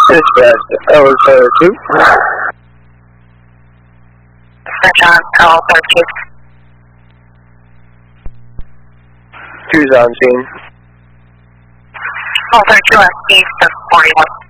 Dispatch, L32. John, L32. 2's on scene. L32 on east of 41.